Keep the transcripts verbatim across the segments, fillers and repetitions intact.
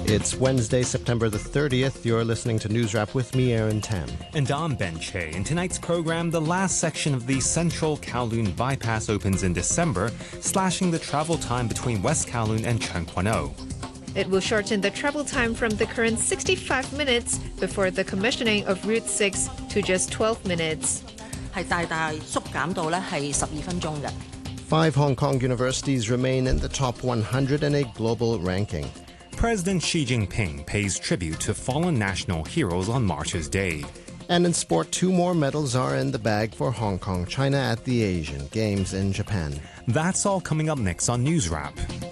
It's Wednesday, September the thirtieth. You're listening to News Wrap with me, Aaron Tam. And I'm Ben Che. In tonight's program, the last section of the Central Kowloon Bypass opens in December, slashing the travel time between West Kowloon and Cheung Kwan O. It will shorten the travel time from the current sixty-five minutes before the commissioning of Route six to just twelve minutes. Five Hong Kong universities remain in the top one hundred in a global ranking. President Xi Jinping pays tribute to fallen national heroes on Martyrs' Day. And in sport, two more medals are in the bag for Hong Kong, China at the Asian Games in Japan. That's all coming up next on News Wrap.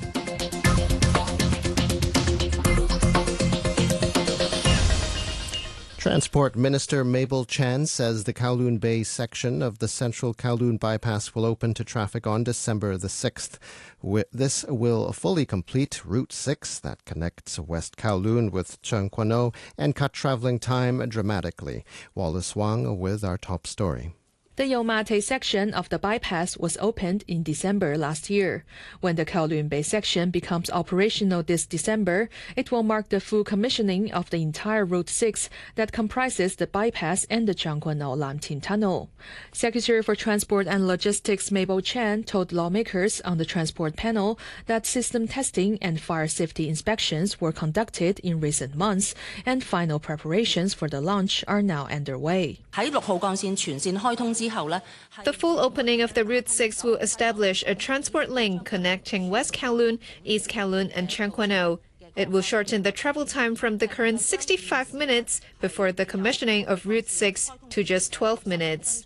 Transport Minister Mabel Chan says the Kowloon Bay section of the Central Kowloon Bypass will open to traffic on December the sixth. This will fully complete Route six that connects West Kowloon with Cheung Kwan O and cut traveling time dramatically. Wallace Wang with our top story. The Yau Ma Tei section of the bypass was opened in December last year. When the Kowloon Bay section becomes operational this December, it will mark the full commissioning of the entire Route six that comprises the bypass and the Cheung Kwan O Lam Tin Tunnel. Secretary for Transport and Logistics Mabel Chan told lawmakers on the transport panel that system testing and fire safety inspections were conducted in recent months, and final preparations for the launch are now underway. The full opening of the Route six will establish a transport link connecting West Kowloon, East Kowloon and Cheung Kwan O. It will shorten the travel time from the current sixty-five minutes before the commissioning of Route six to just twelve minutes.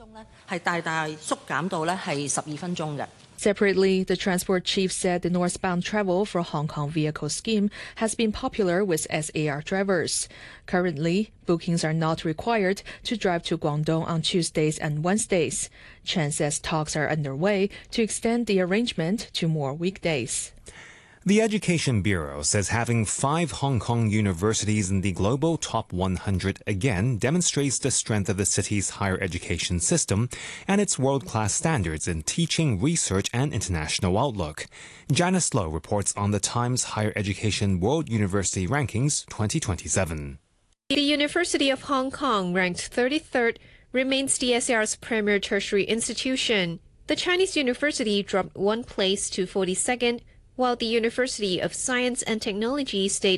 Separately, the transport chief said the northbound travel for Hong Kong vehicle scheme has been popular with S A R drivers. Currently, bookings are not required to drive to Guangdong on Tuesdays and Wednesdays. Chen says talks are underway to extend the arrangement to more weekdays. The Education Bureau says having five Hong Kong universities in the global top one hundred again demonstrates the strength of the city's higher education system and its world-class standards in teaching, research, and international outlook. Janice Low reports on the Times Higher Education World University Rankings twenty twenty-seven. The University of Hong Kong, ranked thirty-third, remains D S A R's premier tertiary institution. The Chinese university dropped one place to forty-second, while the University of Science and Technology stayed